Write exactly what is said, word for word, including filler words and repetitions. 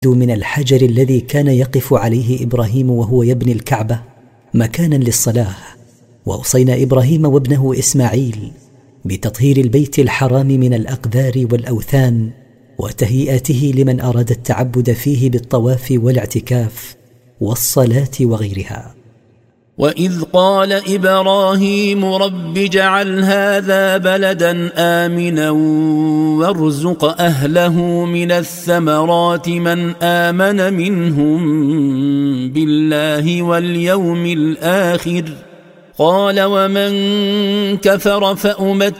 من الحجر الذي كان يقف عليه إبراهيم وهو يبني الكعبة مكانا للصلاة. وأوصينا إبراهيم وابنه إسماعيل بتطهير البيت الحرام من الأقدار والأوثان وتهيئته لمن أراد التعبد فيه بالطواف والاعتكاف والصلاة وغيرها. وإذ قال إبراهيم رب اجعل هذا بلدا آمنا وارزق أهله من الثمرات من آمن منهم بالله واليوم الآخر قال ومن كفر فأمت